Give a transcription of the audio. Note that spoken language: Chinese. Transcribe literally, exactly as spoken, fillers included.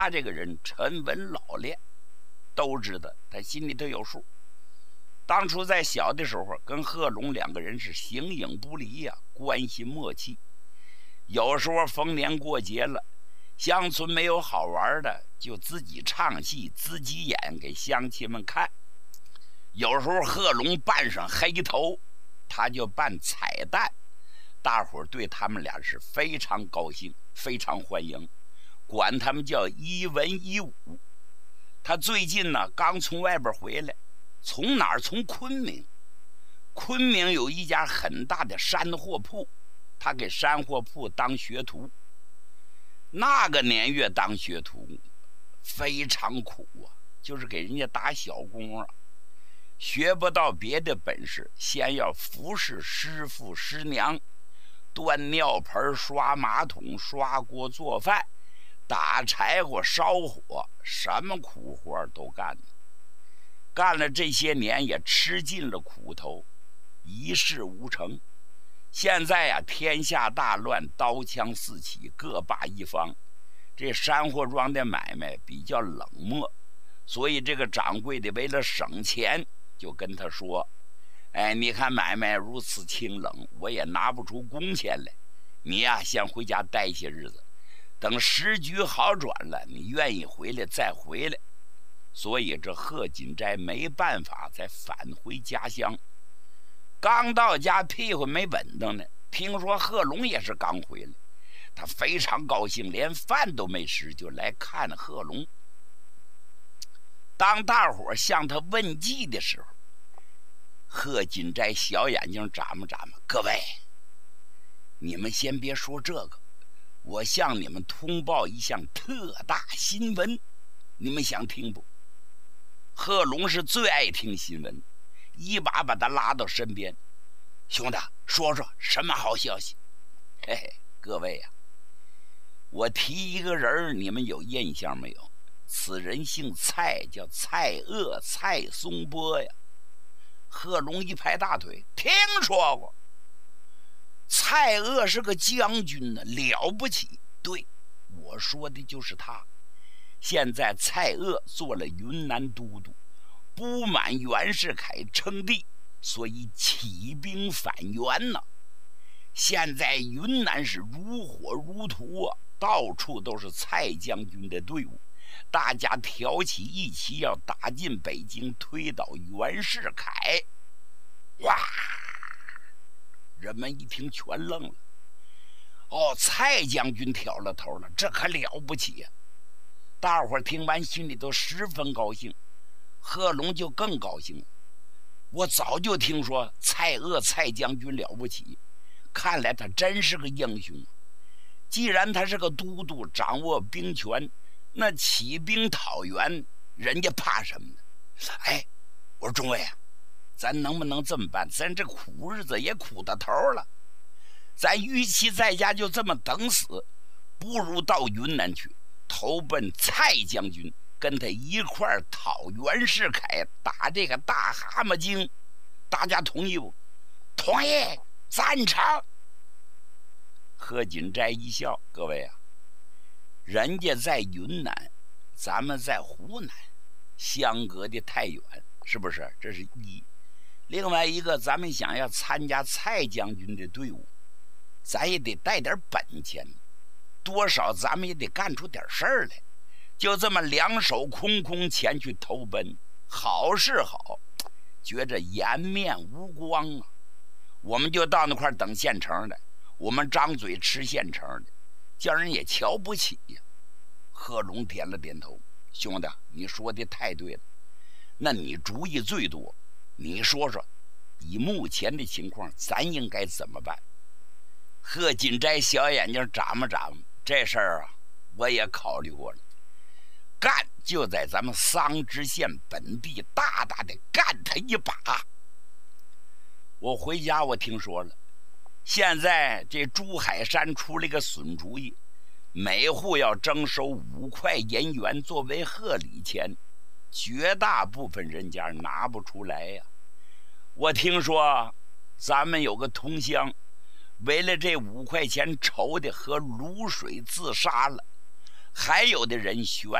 他这个人沉稳老练，都知道，他心里头有数。当初在小的时候，跟贺龙两个人是形影不离呀、啊，关系默契。有时候逢年过节了，乡村没有好玩的，就自己唱戏，自己演给乡亲们看。有时候贺龙扮上黑头，他就扮彩蛋，大伙儿对他们俩是非常高兴，非常欢迎，管他们叫一文一武。他最近呢刚从外边回来，从哪儿？从昆明。昆明有一家很大的山货铺，他给山货铺当学徒。那个年月当学徒非常苦啊，就是给人家打小工啊，学不到别的本事，先要服侍师傅师娘，端尿盆、刷马桶、刷锅做饭、打柴火、烧火，什么苦活都干了。干了这些年也吃尽了苦头，一事无成。现在呀、啊，天下大乱，刀枪四起，各霸一方。这山货庄的买卖比较冷漠，所以这个掌柜的为了省钱，就跟他说：“哎，你看买卖如此清冷，我也拿不出工钱来。你呀，先回家待些日子，等时局好转了，你愿意回来再回来。”所以这贺锦斋没办法，才返回家乡。刚到家，屁股没稳当呢，听说贺龙也是刚回来，他非常高兴，连饭都没吃，就来看贺龙。当大伙向他问计的时候，贺锦斋小眼睛眨巴眨巴：“各位，你们先别说这个，我向你们通报一项特大新闻，你们想听不？”贺龙是最爱听新闻，一把把他拉到身边：“兄弟，说说什么好消息？”嘿嘿，各位呀、啊，我提一个人，你们有印象没有？此人姓蔡，叫蔡锷，蔡松波呀。贺龙一拍大腿：“听说过。蔡锷是个将军呢，了不起。对，我说的就是他。现在蔡锷做了云南都督，不满袁世凯称帝，所以起兵反袁呢。现在云南是如火如荼啊，到处都是蔡将军的队伍，大家挑起一起要打进北京，推倒袁世凯。”哇！人们一听全愣了。哦，蔡将军挑了头了，这可了不起呀、啊！大伙儿听完心里都十分高兴，贺龙就更高兴了。我早就听说蔡锷蔡将军了不起，看来他真是个英雄。既然他是个都督，掌握兵权，那起兵讨袁，人家怕什么呢？哎，我说中尉啊，咱能不能这么办？咱这苦日子也苦到头了，咱与其在家就这么等死，不如到云南去，投奔蔡将军，跟他一块儿讨袁世凯，打这个大蛤蟆精。大家同意不？同意，赞成。贺锦斋一笑：“各位啊，人家在云南，咱们在湖南，相隔的太远，是不是？这是一。另外一个，咱们想要参加蔡将军的队伍，咱也得带点本钱，多少咱们也得干出点事儿来。就这么两手空空前去投奔，好是好，觉着颜面无光啊。我们就到那块等现成的，我们张嘴吃现成的，叫人也瞧不起呀。”贺龙点了点头：“兄弟，你说的太对了，那你主意最多，你说说，以目前的情况，咱应该怎么办？”贺锦斋小眼睛眨巴眨巴：“这事儿啊，我也考虑过了，干就在咱们桑植县本地大大的干他一把。我回家我听说了，现在这珠海山出了个损主意，每户要征收五块银元作为贺礼钱，绝大部分人家拿不出来呀。我听说咱们有个同乡，为了这五块钱愁的喝卤水自杀了， 还有的人悬